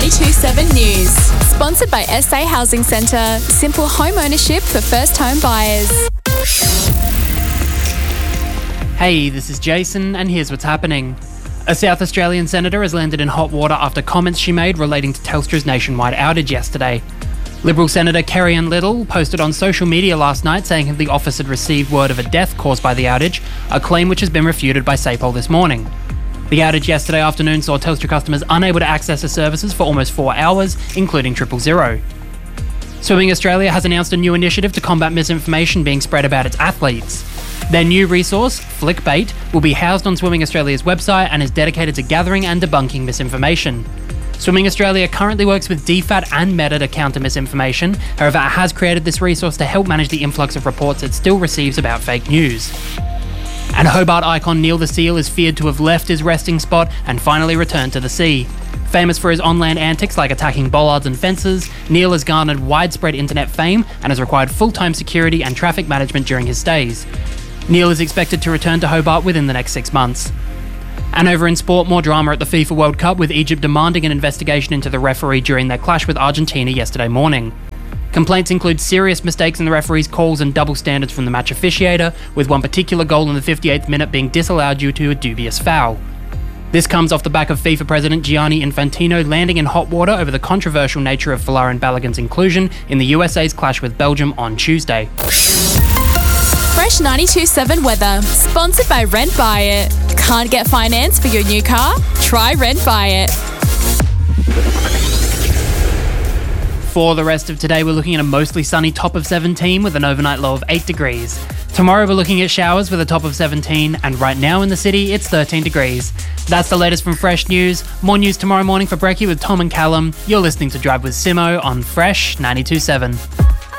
92.7 News. Sponsored by SA Housing Centre. Simple home ownership for first home buyers. Hey, this is Jason, and here's what's happening. A South Australian senator has landed in hot water after comments she made relating to Telstra's nationwide outage yesterday. Liberal Senator Kerry-Ann Little posted on social media last night saying the office had received word of a death caused by the outage, a claim which has been refuted by SAPOL this morning. The outage yesterday afternoon saw Telstra customers unable to access the services for almost 4 hours, including 000. Swimming Australia has announced a new initiative to combat misinformation being spread about its athletes. Their new resource, Flickbait, will be housed on Swimming Australia's website and is dedicated to gathering and debunking misinformation. Swimming Australia currently works with DFAT and Meta to counter misinformation. However, it has created this resource to help manage the influx of reports it still receives about fake news. And Hobart icon Neil the Seal is feared to have left his resting spot and finally returned to the sea. Famous for his on-land antics like attacking bollards and fences, Neil has garnered widespread internet fame and has required full-time security and traffic management during his stays. Neil is expected to return to Hobart within the next 6 months. And over in sport, more drama at the FIFA World Cup, with Egypt demanding an investigation into the referee during their clash with Argentina yesterday morning. Complaints include serious mistakes in the referee's calls and double standards from the match officiator, with one particular goal in the 58th minute being disallowed due to a dubious foul. This comes off the back of FIFA President Gianni Infantino landing in hot water over the controversial nature of Folarin Balogun's inclusion in the USA's clash with Belgium on Tuesday. Fresh 92.7 weather. Sponsored by Rent Buy It. Can't get finance for your new car? Try Rent Buy It. For the rest of today, we're looking at a mostly sunny top of 17 with an overnight low of 8 degrees. Tomorrow, we're looking at showers with a top of 17, and right now in the city, it's 13 degrees. That's the latest from Fresh News. More news tomorrow morning for Brekkie with Tom and Callum. You're listening to Drive with Simo on Fresh 92.7.